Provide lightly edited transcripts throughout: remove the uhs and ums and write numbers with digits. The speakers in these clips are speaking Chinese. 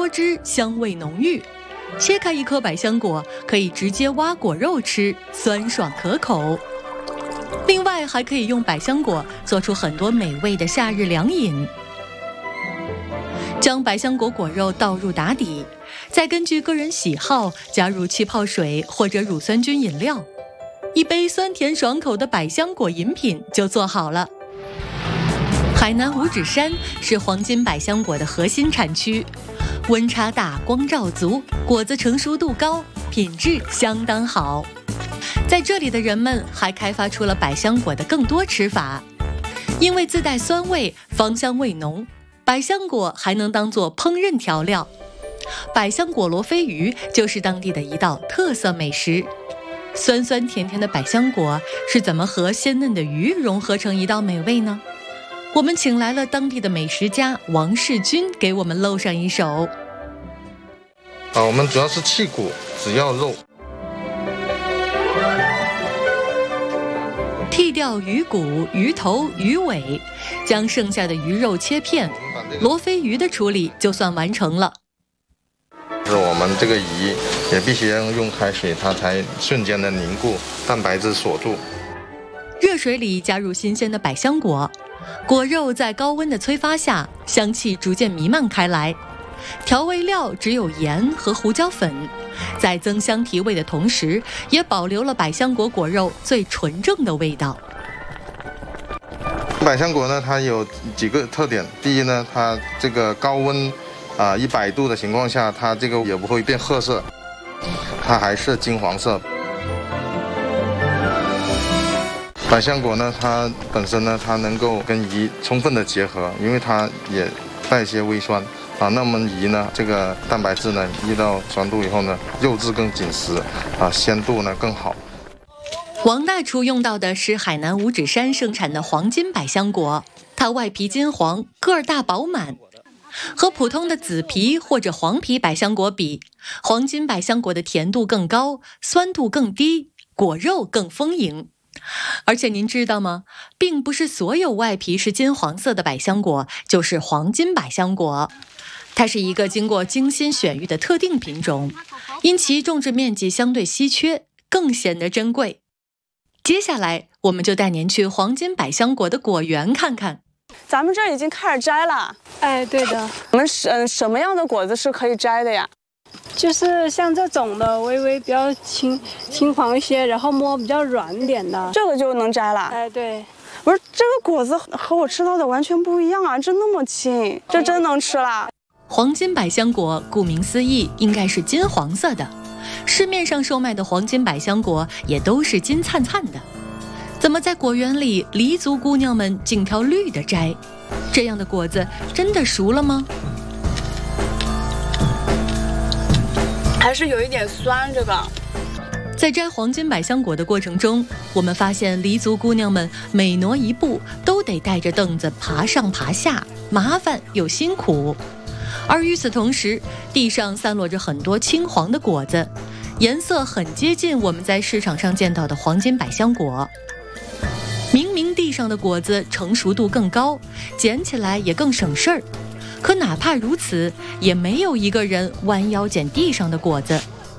多汁，香味浓郁。切开一颗百香果，可以直接挖果肉吃，酸爽可口。另外，还可以用百香果做出很多美味的夏日凉饮。将百香果果肉倒入打底，再根据个人喜好加入气泡水或者乳酸菌饮料，一杯酸甜爽口的百香果饮品就做好了。海南五指山是黄金百香果的核心产区，温差大，光照足，果子成熟度高，品质相当好。在这里的人们还开发出了百香果的更多吃法，因为自带酸味，芳香味浓，百香果还能当作烹饪调料。百香果罗非鱼就是当地的一道特色美食。酸酸甜甜的百香果是怎么和鲜嫩的鱼融合成一道美味呢？我们请来了当地的美食家王世军给我们露上一手。 我们主要是去骨，只要肉。 剔掉鱼骨、鱼头、鱼尾，将剩下的鱼肉切片，罗非鱼的处理就算完成了。 是我们这个鱼也必须要用开水，它才瞬间的凝固，蛋白质锁住。 热水里加入新鲜的百香果，果肉在高温的催发下，香气逐渐弥漫开来。调味料只有盐和胡椒粉，在增香提味的同时，也保留了百香果果肉最纯正的味道。 百香果呢，它有几个特点。第一呢，它这个高温100度的情况下，它这个也不会变褐色，它还是金黄色。百香果呢，它本身呢，它能够跟鱼充分的结合，因为它也带一些微酸。那么鱼呢，这个蛋白质呢，遇到酸度以后呢，肉质更紧实，鲜度呢更好。 王大厨用到的是海南五指山生产的黄金百香果，它外皮金黄，个儿大饱满。和普通的紫皮或者黄皮百香果比，黄金百香果的甜度更高，酸度更低，果肉更丰盈。而且您知道吗？并不是所有外皮是金黄色的百香果就是黄金百香果。它是一个经过精心选育的特定品种，因其种植面积相对稀缺，更显得珍贵。接下来，我们就带您去黄金百香果的果园看看。 咱们这儿已经开始摘了。 哎，对的。 我们什么样的果子是可以摘的呀？ 就是像这种的，微微比较青黄一些，然后摸比较软一点的， 这个就能摘了。 哎，对。 不是，这个果子和我吃到的完全不一样啊！这那么轻，这真能吃了。 黄金百香果顾名思义，应该是金黄色的。市面上售卖的黄金百香果也都是金灿灿的。怎么在果园里，黎族姑娘们竟挑绿的摘？这样的果子真的熟了吗？ 还是有一点酸，这个。 在摘黄金百香果的过程中，我们发现黎族姑娘们每挪一步都得带着凳子爬上爬下，麻烦又辛苦。而与此同时，地上散落着很多青黄的果子，颜色很接近我们在市场上见到的黄金百香果。明明地上的果子成熟度更高，捡起来也更省事儿，可哪怕如此，也没有一个人弯腰捡地上的果子。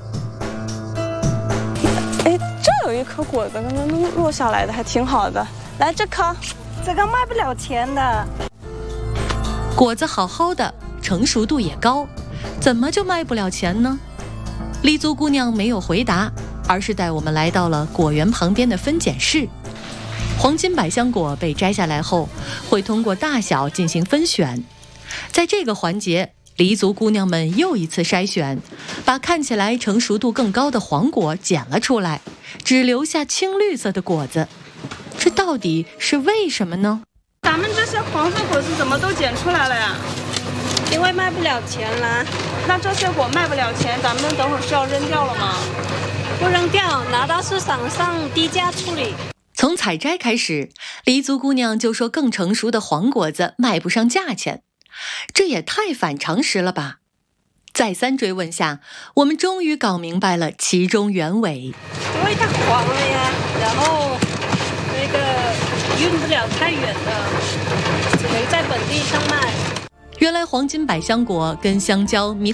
哎，这有一颗果子刚刚落下来的，还挺好的。来，这颗， 这个卖不了钱的。 果子好好的，成熟度也高，怎么就卖不了钱呢？黎族姑娘没有回答，而是带我们来到了果园旁边的分拣室。黄金百香果被摘下来后，会通过大小进行分选。在这个环节，黎族姑娘们又一次筛选，把看起来成熟度更高的黄果捡了出来，只留下青绿色的果子。这到底是为什么呢？ 咱们这些黄色果子怎么都捡出来了呀？ 因为卖不了钱啦。 那这些果卖不了钱，咱们等会儿是要扔掉了吗？ 不扔掉，拿到市场上低价处理。 从采摘开始，黎族姑娘就说更成熟的黄果子卖不上价钱，这也太反常识了吧！再三追问下，我们终于搞明白了其中原委。 因为它黄了呀，然后那个运不了太远的，只能在本地上卖。 原来黄金百香果跟香蕉、猕